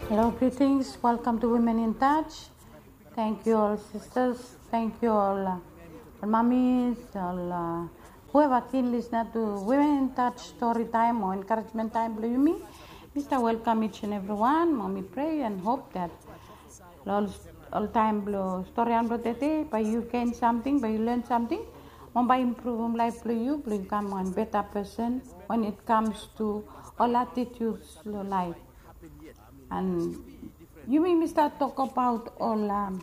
Hello, greetings. Welcome to Women in Touch. Thank you all, sisters. Thank you all, mummies, all whoever can listen to Women in Touch story time or encouragement time. Believe me, Mr. Welcome each and everyone. Mommy pray and hope that all time blow story and blow by you gain something, by you learn something, by improve life for you, become one better person when it comes to all attitudes of life. And you may start talk about all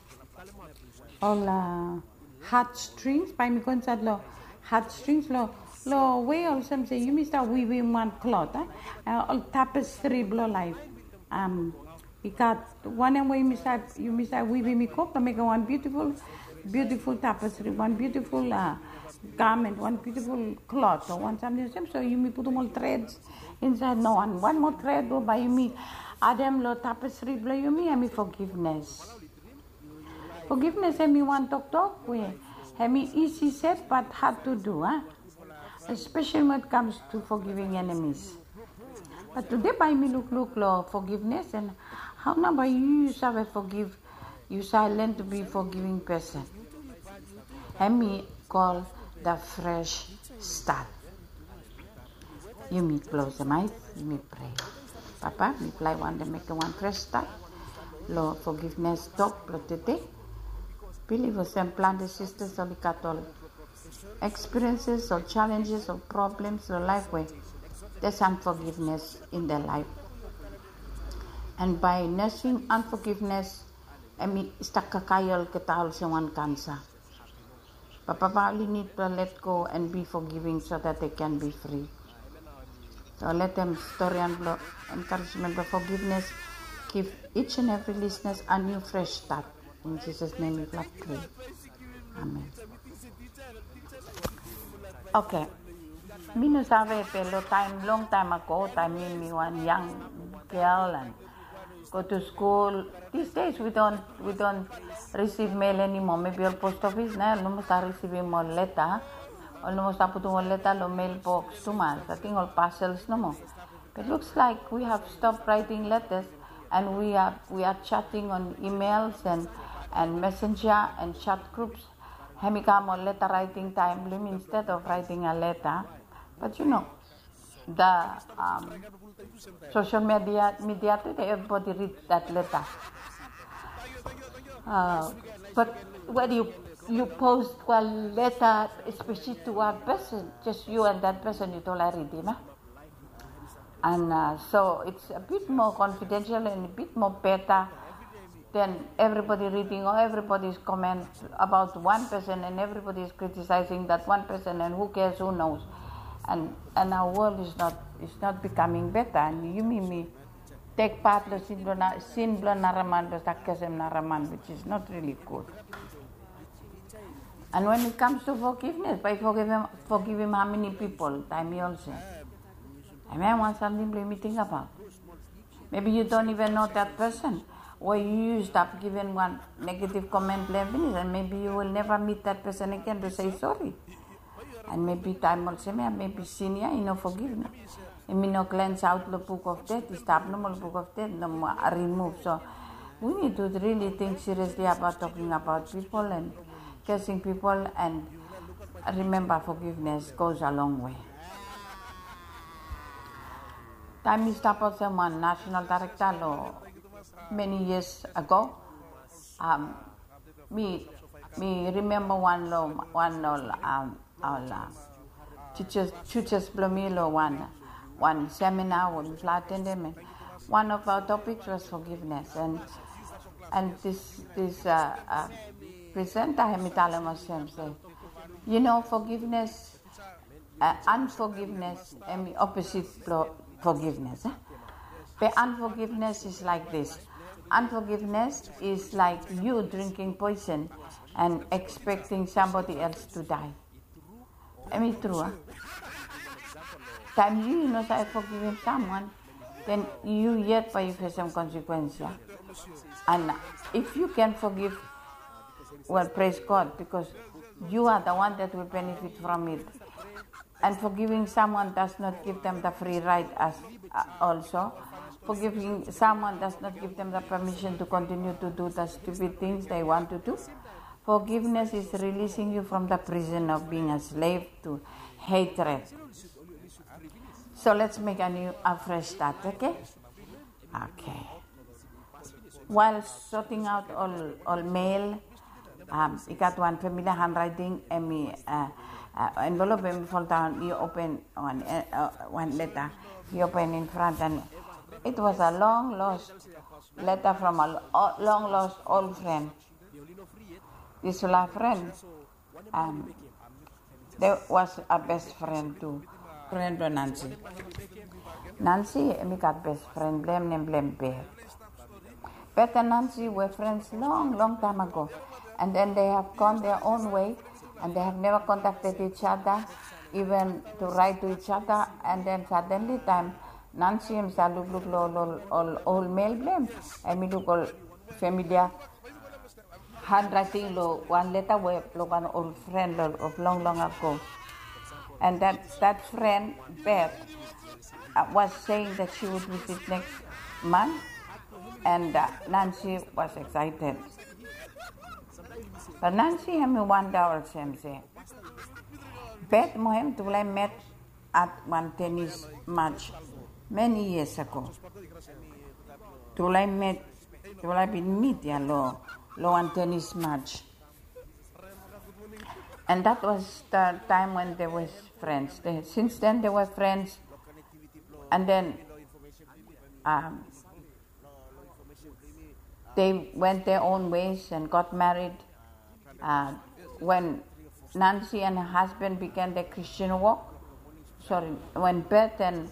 heartstrings. By me concert lo heartstrings lo way also say you may start weaving one cloth. All tapestry blow life. Because one way you may start weaving me coat to make one beautiful tapestry, one beautiful garment, one beautiful cloth, or one something. So you may put all threads inside. No one more thread or by me. Adam lo tapestry blow you me and me forgiveness. Forgiveness and me want talk we have me easy said but hard to do, especially when it comes to forgiving enemies. But today by me look lo forgiveness and how number you shall forgive, you shall learn to be forgiving person. And me call the fresh start. You may close the eyes, you may pray. Papa, we fly one to make one fresh start. Lord, forgiveness talk today. Believe us and plan the sisters of the Catholic experiences or challenges or problems or life where there's unforgiveness in their life. And by nursing unforgiveness, emi istakakayal kita sa one cancer. Papa only need to let go and be forgiving so that they can be free. So let them story and encouragement of forgiveness give each and every listener a new fresh start. In Jesus' name we pray. Amen. Okay. Me no sabe pero long time ago, me one young girl and go to school. These days we don't receive mail anymore. Maybe all post office na almost are receiving more letter. Almost up to one letter lo mailbox too much. I think all parcels no more. It looks like we have stopped writing letters and we are chatting on emails and messenger and chat groups. Hemikam on letter writing time instead of writing a letter. But you know, the social media today, everybody reads that letter. But when you post a letter, especially to one person, just you and that person, you don't read it. And so it's a bit more confidential and a bit more better than everybody reading or everybody's comment about one person and everybody is criticizing that one person and who cares, who knows. And our world is not becoming better. And you mean me take part in sin naraman naraman, which is not really good. And when it comes to forgiveness, by forgiving how many people, time you also. I may want something to think about. Maybe you don't even know that person, or you stop giving one negative comment, and maybe you will never meet that person again to say sorry. And maybe time also, maybe senior, forgiveness. And me no cleanse out the book of death, stop no more book of death, no more remove. So we need to really think seriously about talking about people and cursing people, and remember forgiveness goes a long way. Time is stop also one national director many years ago. Me remember teachers Blomilo one seminar when we attended them. One of our topics was forgiveness, and this presenter Hemitala Moshem said, forgiveness, unforgiveness, and the opposite forgiveness. But unforgiveness is like this. Unforgiveness is like you drinking poison and expecting somebody else to die. I mean, true. Time you know say forgiving someone, then you yet pay for some consequence. And if you can forgive, well, praise God, because you are the one that will benefit from it. And forgiving someone does not give them the free ride as also. forgiving someone does not give them the permission to continue to do the stupid things they want to do. Forgiveness is releasing you from the prison of being a slave to hatred. So let's make a fresh start, okay? Okay. While sorting out all mail, I got one familiar handwriting and me envelope and me fold down. You open one letter. You open in front and it was a long lost letter from a long lost old friend. This old friend, there was a best friend too, friend of Nancy. Nancy and me got best friend, blame and blame Beth. Beth and Nancy were friends long time ago. And then they have gone their own way and they have never contacted each other, even to write to each other. And then suddenly time, Nancy himself look all mail blame. And me look all familiar handwriting one letter where one old friend of long ago. And that friend, Beth, was saying that she would visit next month. And Nancy was excited. But Nancy and me wonder also, say, Beth Mohem Tulai met at one tennis match many years ago. Tulai been meet ya lo one tennis match. And that was the time when they were friends. Since then they were friends. And then they went their own ways and got married. When Nancy and her husband began their Christian walk, when Beth and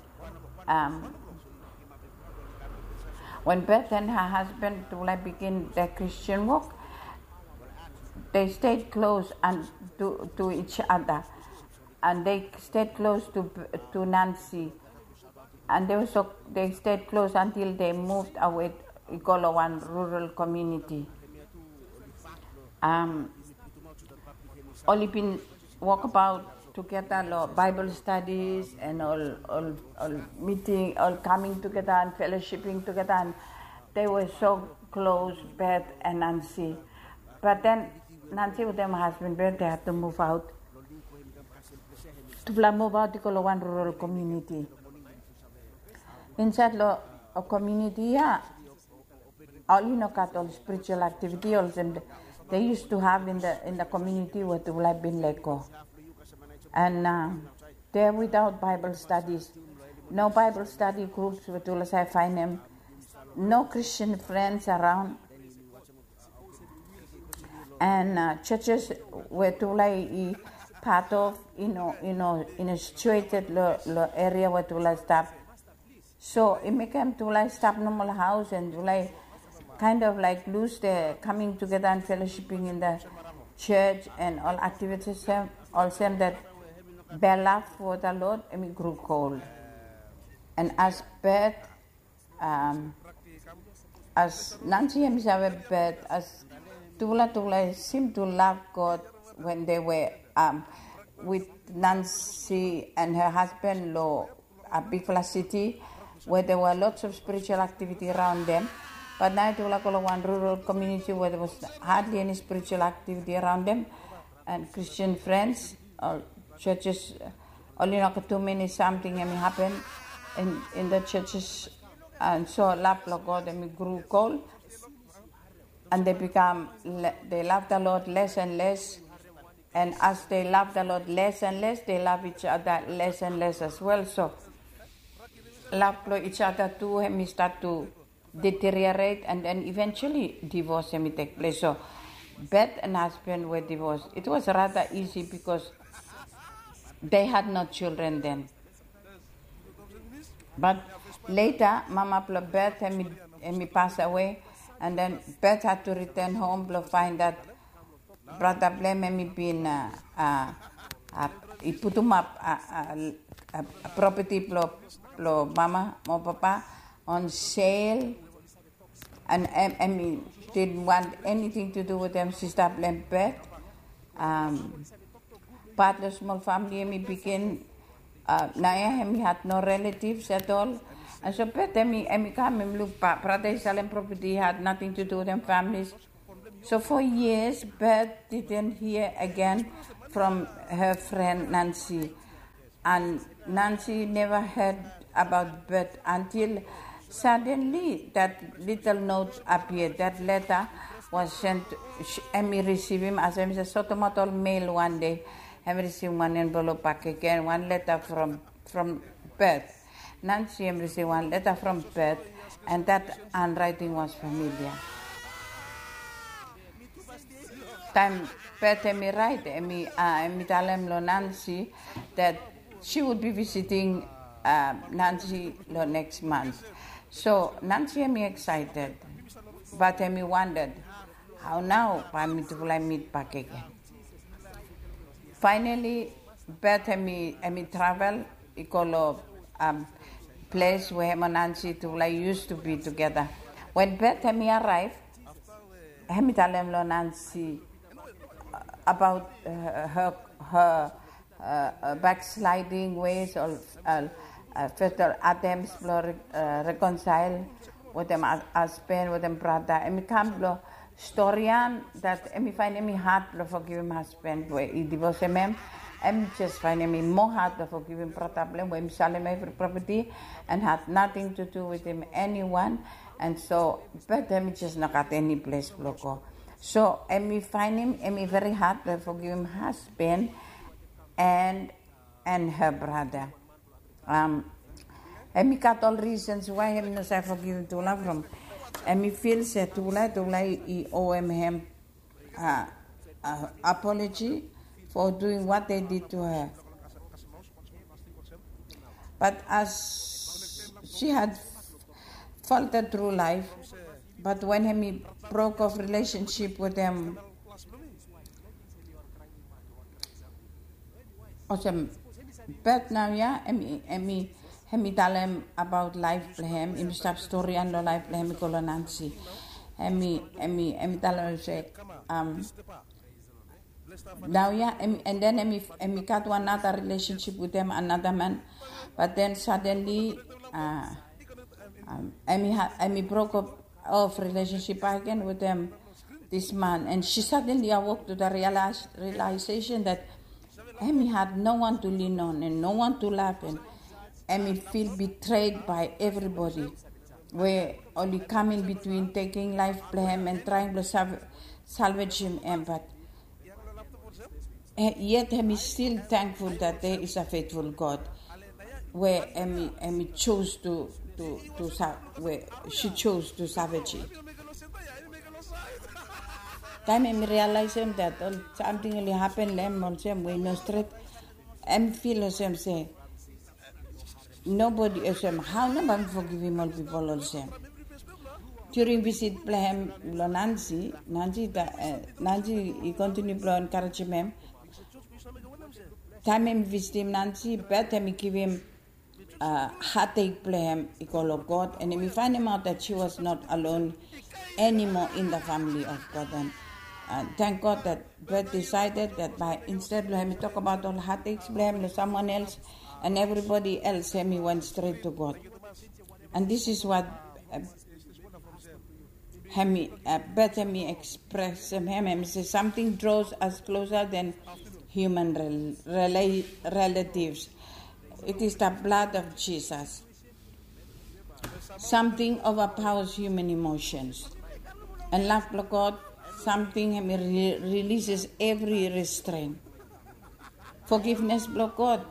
her husband began their Christian walk, they stayed close to each other, and they stayed close to Nancy, and they stayed close until they moved away to one rural community. Only been walk about together, Bible studies and all meeting, all coming together and fellowshipping together, and they were so close, Beth and Nancy. But then Nancy with her husband, Beth, they had to move out. To move out to one rural community. Inside a community, all got all spiritual activity and they used to have in the community what would have been Leko. And they're without Bible studies. No Bible study groups with I find them. No Christian friends around. And churches were to part of, in a situated area where to stop. So it became to stop normal house and to kind of lose their coming together and fellowshipping in the church and all activities. Also that bear love for the Lord and we grew cold. And as Beth, as Nancy himself, Beth, as Tula seemed to love God when they were with Nancy and her husband, a big city where there were lots of spiritual activity around them. But now Tula one rural community where there was hardly any spiritual activity around them, and Christian friends, or churches, only not too many something happen in the churches, and so love God and we grew cold. And they love the Lord less and less. And as they love the Lord less and less, they love each other less and less as well. So, love for each other too, and we start to deteriorate, and then eventually divorce may take place. So, Beth and husband were divorced. It was rather easy because they had no children then. But later, Mama Beth and me passed away. And then Beth had to return home to find that Brother Blame and me being he put him up a property plo Mama, mo Papa on sale, and me didn't want anything to do with them. Sister Blame Beth, part of small family and me begin. Naya and me had no relatives at all. And so Beth emi come look pa Prater Salem property had nothing to do with them families. So for years Beth didn't hear again from her friend Nancy. And Nancy never heard about Beth until suddenly that little note appeared. That letter was sent. Emmy received him as a sotomatal mail one day. Emmy received one envelope back again, one letter from Beth. Nancy received one letter from Beth, and that handwriting was familiar. Time Beth Emmy write Emmy tell him Nancy that she would be visiting Nancy next month. So Nancy Emmy excited, but Emmy wondered, how now will I meet back again? Finally, Beth Emmy travel, equal place where Emmy and Nancy used to be together. When Beth Emmy arrived, Emmy tell him Nancy about her backsliding ways or fatal attempts to reconcile with them husband, with them brother. Emi come storyan that emi find emi hard to forgive him husband where he divorced him. Emi just find emi more hard to forgive him problem where emi sell him every property and had nothing to do with him anyone. And so, but emi just not at any place go. So emi find him emi very hard to forgive him husband and her brother. Emi got all reasons why him no say forgive Tula from. Emi feels that Tula he owe him apology for doing what they did to her. But as she had faltered through life, but when he broke off relationship with them, awesome. But now, yeah, Emi tell him about life play him stop story and life play him call Nancy. Emi tell him say now, yeah, and then Emi got one another relationship with them, another man, but then suddenly Emi broke up off relationship again with them, this man, and she suddenly awoke to the realization that Emi had no one to lean on and no one to love, and Emi feel betrayed by everybody, where only coming between taking life blame and trying to salvage him, but yet Emi still thankful that there is a faithful God, where Emi chose where she chose to salvage it. Time Emi realize him that something will happen them on same way no straight. Emi feel him say nobody is him. How nobody forgive him all people all same. During visit play him Nancy he continue to encourage him. Time Emi visit him Nancy, but Emi give him heartache play him equal of God, and Emi find him out that she was not alone anymore in the family of God. And thank God that Beth decided that by instead of him talk about all heartaches, blame to someone else, and everybody else, he went straight to God. And this is what Beth expressed him. Says something draws us closer than human relatives. It is the blood of Jesus. Something overpowers human emotions. And love for God, something releases every restraint. Forgiveness for God,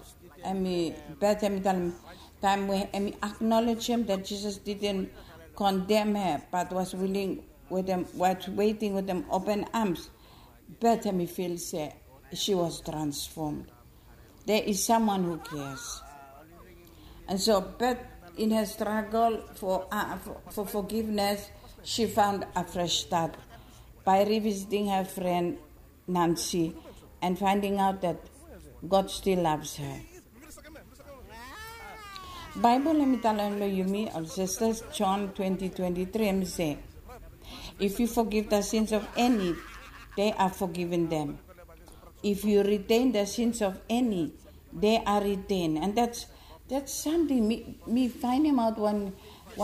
time where acknowledge him that Jesus didn't condemn her, but was willing with them, was waiting with them open arms. But feels she was transformed. There is someone who cares. And so, Beth, in her struggle for forgiveness, she found a fresh start by revisiting her friend Nancy and finding out that God still loves her. Bible yumi or sisters John 20:23 say, if you forgive the sins of any, they are forgiven them. If you retain the sins of any, they are retained. And that's that's something me find him out when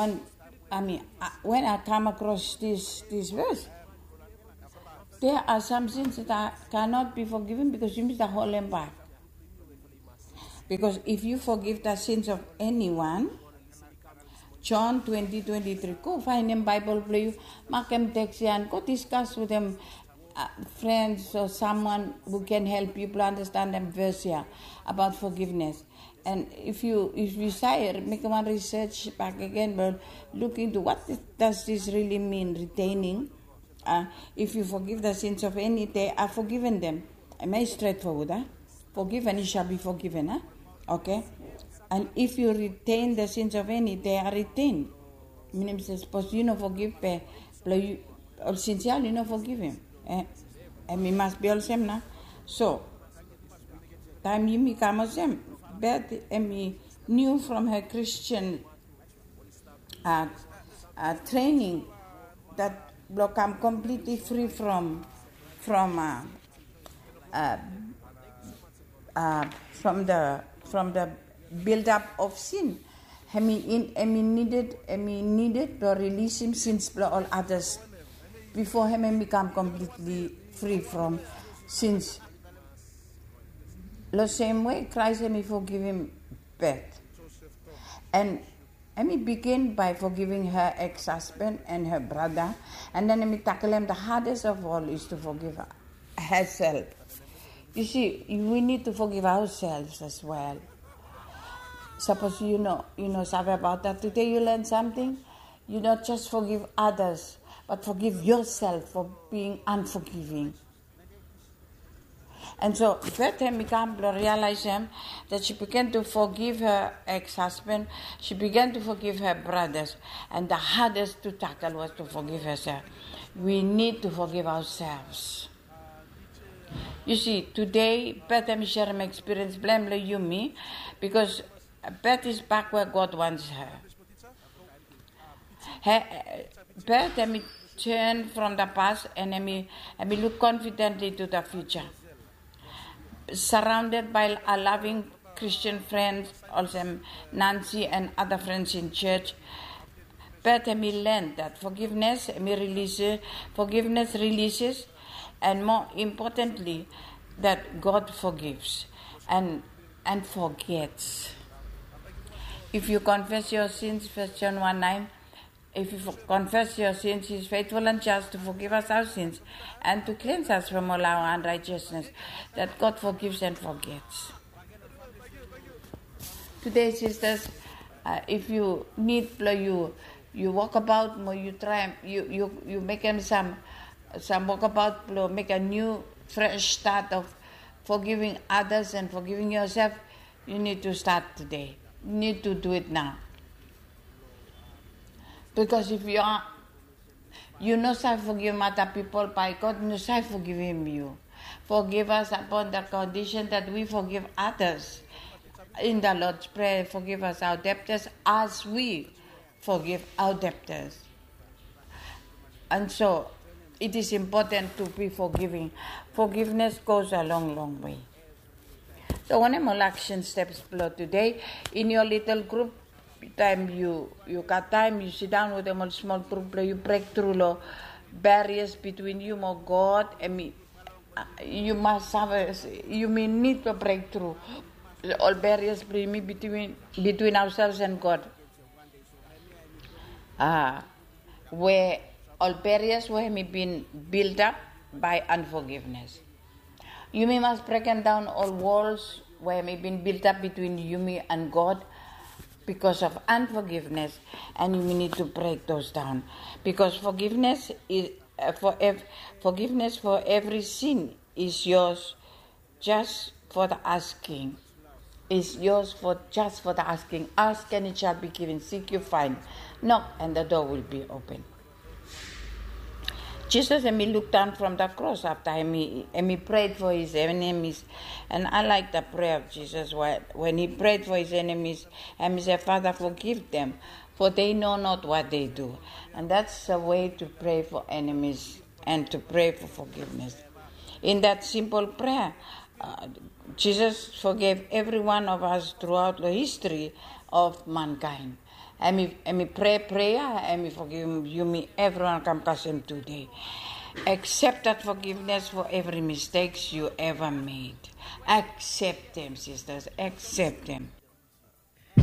I come across this verse. There are some sins that cannot be forgiven because you must hold them back. Because if you forgive the sins of anyone, John 20:23, go find them Bible play, mark them text and go discuss with them friends or someone who can help you to understand them verse here about forgiveness. And if you say, make one research back again, but look into what does this really mean, retaining. If you forgive the sins of any, they are forgiven them. Am I straightforward? Forgive and it shall be forgiven. Okay? And if you retain the sins of any, they are retained. Meaning, suppose you not forgive, or sincerely you not forgive him. And we must be all same now. So, time you become same. Beth knew from her Christian training that I'm completely free from the build-up of sin. Emi needed to release him since all others before him become completely free from sins. The same way Christ forgive him Beth. And begin by forgiving her ex-husband and her brother, and then tackle him. The hardest of all is to forgive herself. You see, we need to forgive ourselves as well. Suppose you know something about that. Today you learn something. You not just forgive others, but forgive yourself for being unforgiving. And so, Beth began to realize that she began to forgive her ex-husband. She began to forgive her brothers. And the hardest to tackle was to forgive herself. We need to forgive ourselves. You see, today, Beth share my experience, blame you me, because Beth is back where God wants her. Beth turn from the past and look confidently to the future. Surrounded by a loving Christian friends, also Nancy and other friends in church, but learned that forgiveness releases, and more importantly, that God forgives and forgets. If you confess your sins, 1 John 1:9, if you confess your sins, He is faithful and just to forgive us our sins and to cleanse us from all our unrighteousness, that God forgives and forgets. Today, sisters, if you need, you walk about, you try, you make some walkabout, make a new, fresh start of forgiving others and forgiving yourself, you need to start today. You need to do it now. Because if you know say forgive other people by God, no say forgive Him you. Forgive us upon the condition that we forgive others. In the Lord's Prayer, forgive us our debtors as we forgive our debtors. And so, it is important to be forgiving. Forgiveness goes a long, long way. So, one more action steps below today. In your little group, time you got time, you sit down with them on small group, you break through barriers between you and God, and me. You must have you may need to break through all barriers between ourselves and God. Where all barriers were been built up by unforgiveness. You must break down all walls where may been built up between you and God because of unforgiveness, and you need to break those down. Because forgiveness is forgiveness for every sin is yours just for the asking. Is yours for just for the asking. Ask and it shall be given. Seek you find. Knock and the door will be open. Jesus looked down from the cross after he prayed for his enemies. And I like the prayer of Jesus when he prayed for his enemies. And he said, Father, forgive them, for they know not what they do. And that's a way to pray for enemies and to pray for forgiveness. In that simple prayer, Jesus forgave every one of us throughout the history of mankind. And me pray prayer, and me forgive you, me everyone come him today. Accept that forgiveness for every mistakes you ever made. Accept them, sisters. Accept them.